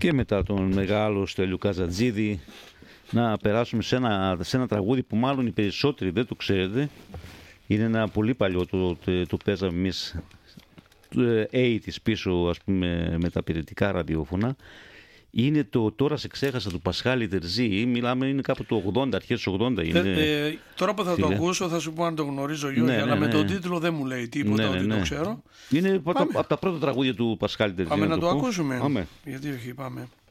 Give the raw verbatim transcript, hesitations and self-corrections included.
και μετά τον μεγάλο Στέλιο Καζατζίδη να περάσουμε σε ένα, σε ένα τραγούδι που μάλλον οι περισσότεροι δεν το ξέρετε. Είναι ένα πολύ παλιό, το, το, το παίζαμε εμείς ογδόντα πίσω, ας πούμε, με τα πυρητικά ραδιόφωνα. Είναι το «Τώρα σε ξέχασα» του Πασχάλη Τερζή. Μιλάμε, είναι κάπου το ογδόντα, αρχές του ογδόντα είναι. Ε, ε, τώρα που θα φίλε. το ακούσω θα σου πω αν το γνωρίζω Γιώργη, ναι, αλλά ναι, ναι. με τον τίτλο δεν μου λέει τίποτα, ναι, ναι, ότι ναι. το ξέρω. Είναι από τα, από τα πρώτα τραγούδια του Πασχάλη Τερζή. Πάμε να το, το ακούσουμε. Πάμε. Γιατί όχι, πάμε.